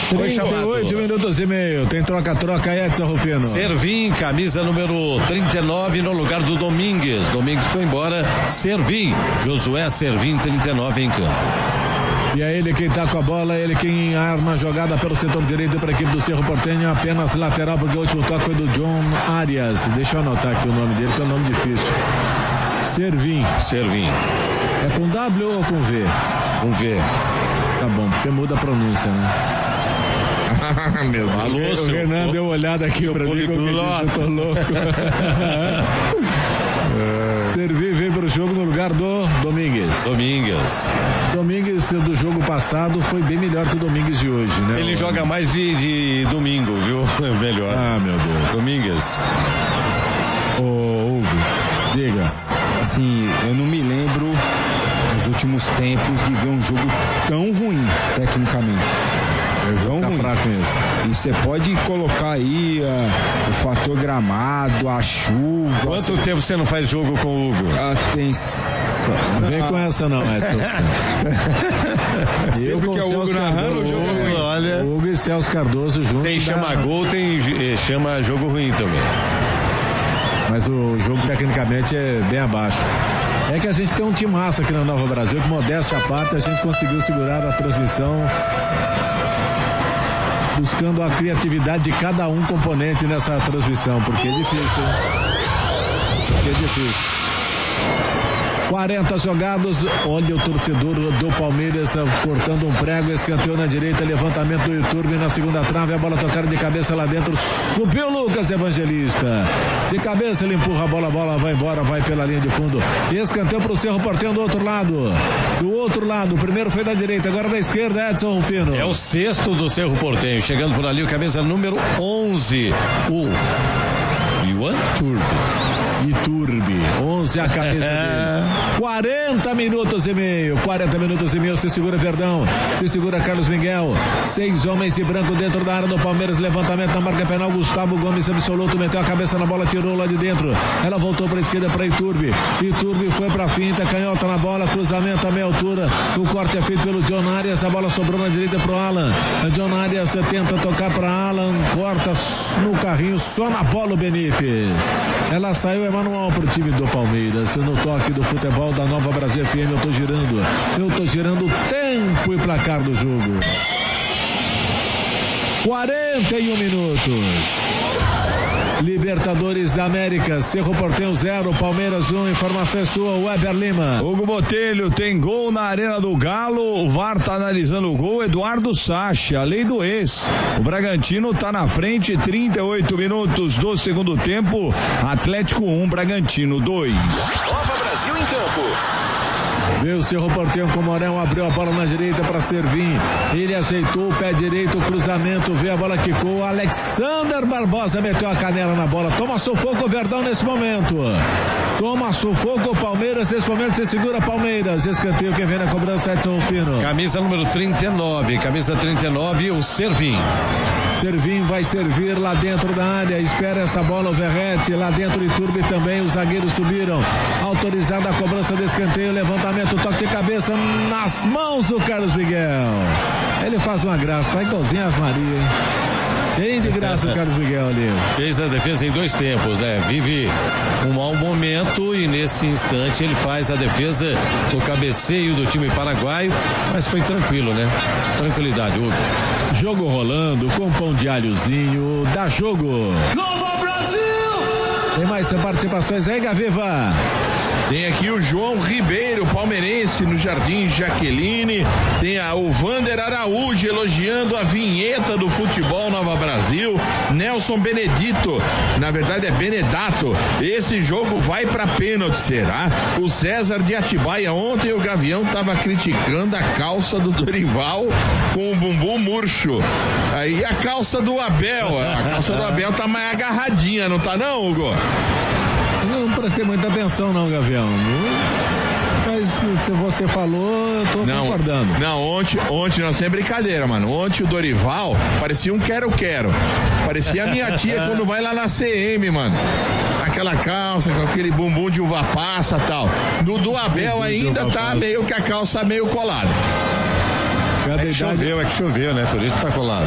38 minutos e meio. Tem troca-troca, Edson Rufino. Servim, camisa número 39 no lugar do Domingues. Domingues foi embora. Servim, Josué Servim, 39 em campo. E é ele quem tá com a bola, ele quem arma a jogada pelo setor direito para a equipe do Cerro Porteño, apenas lateral, porque o último toque foi do John Arias. Deixa eu anotar aqui o nome dele, que é um nome difícil. Servim. É com W ou com V? Com V. Tá bom, porque muda a pronúncia, né? Meu Deus. Alô, o Renan deu uma olhada aqui pra mim, eu tô louco. Servir veio para o jogo no lugar do Domingues. Domingues do jogo passado foi bem melhor que o Domingues de hoje, né? Ele joga mais de domingo, viu? Melhor. Ah, meu Deus. Domingues. Ô, Hugo, diga. Assim, eu não me lembro nos últimos tempos de ver um jogo tão ruim, tecnicamente. O jogo tá fraco mesmo. E você pode colocar aí o fator gramado, a chuva. Quanto tempo você não faz jogo com o Hugo? Atenção. Não vem com essa não, Edson. Eu que é o Hugo narrando o jogo ruim. Olha. Hugo e Celso Cardoso juntos. Tem chama gol, tem chama jogo ruim também. Mas o jogo tecnicamente é bem abaixo. É que a gente tem um timaço aqui na Nova Brasil, que modéstia à parte, a gente conseguiu segurar a transmissão buscando a criatividade de cada um componente nessa transmissão, porque é difícil. 40 jogados, olha o torcedor do Palmeiras cortando um prego, escanteio na direita, levantamento do YouTube na segunda trave, a bola tocada de cabeça lá dentro, subiu Lucas Evangelista, de cabeça ele empurra a bola vai embora, vai pela linha de fundo, escanteio pro Cerro Porteño do outro lado, o primeiro foi da direita, agora da esquerda, Edson Rufino. É o sexto do Cerro Porteño, chegando por ali o camisa número 11, o Iwan Iturbe, 11 a cabeça dele. 40 minutos e meio, se segura Verdão, se segura Carlos Miguel, 6 homens e branco dentro da área do Palmeiras, levantamento na marca penal, Gustavo Gomes absoluto, meteu a cabeça na bola, tirou lá de dentro, ela voltou para a esquerda para Iturbe foi para a finta, canhota na bola, cruzamento a meia altura, o corte é feito pelo John Arias, a bola sobrou na direita pro Alan, John Arias tenta tocar para Alan, corta no carrinho, só na bola o Benítez, ela saiu, é manual pro time do Palmeiras, no toque do futebol da Nova Brasil FM, eu tô girando o tempo e placar do jogo. 41 minutos. Libertadores da América, Cerro Porteño 0, Palmeiras 1, informação é sua, Weber Lima. Hugo Botelho, tem gol na Arena do Galo, o VAR tá analisando o gol, Eduardo Sacha, lei do ex. O Bragantino tá na frente, 38 minutos do segundo tempo, Atlético 1, Bragantino 2. Nova Brasil em campo. Veio o Cerro Porteño com o Morel, abriu a bola na direita para Servim, ele ajeitou o pé direito, o cruzamento, veio a bola, quicou, Alexander Barbosa meteu a canela na bola, toma sufoco o Verdão nesse momento, toma sufoco o Palmeiras nesse momento, se segura Palmeiras, escanteio, quem vem na cobrança, Edson Rufino. Camisa número 39, o Servim vai servir lá dentro da área, espera essa bola o Verrete, lá dentro Iturbe também, os zagueiros subiram, autorizada a cobrança do escanteio, levantamento, toque de cabeça nas mãos do Carlos Miguel, ele faz uma graça, tá igualzinho a Ave Maria, hein? Bem de graça o Carlos Miguel ali. Fez a defesa em 2 tempos, né? Vive um mau momento e nesse instante ele faz a defesa do cabeceio do time paraguaio, mas foi tranquilo, né? Tranquilidade, Hugo. Jogo rolando com pão de alhozinho, dá jogo. Nova Brasil! Tem mais participações aí, Gaviva? Tem aqui o João Ribeiro, palmeirense, no Jardim Jaqueline. Tem o Vander Araújo elogiando a vinheta do futebol Nova Brasil. Nelson Benedito, na verdade é Benedato. Esse jogo vai pra pênalti, será? O César de Atibaia, ontem o Gavião tava criticando a calça do Dorival com o bumbum murcho. Aí a calça do Abel tá mais agarradinha, não tá não, Hugo? Não prestei muita atenção não, Gavião. Mas se você falou, eu tô concordando. Não, ontem não, sem brincadeira, mano. Ontem o Dorival parecia um quero-quero. Parecia a minha tia quando vai lá na CM, mano. Aquela calça, com aquele bumbum de uva passa e tal. No do Abel ainda tá meio que a calça meio colada. É que choveu, né? Por isso tá colado.